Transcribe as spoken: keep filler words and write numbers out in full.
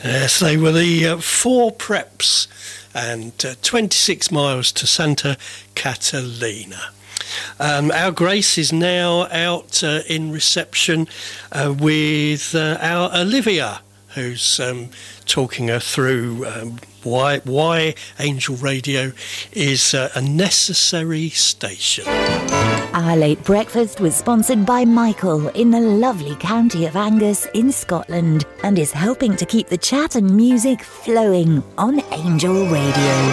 Yes, they were the uh, Four Preps, and uh, twenty-six miles to Santa Catalina. Um, our Grace is now out uh, in reception uh, with uh, our Olivia, who's um, talking her through um, why why Angel Radio is uh, a necessary station. Our late breakfast was sponsored by Michael in the lovely county of Angus in Scotland and is helping to keep the chat and music flowing on Angel Radio.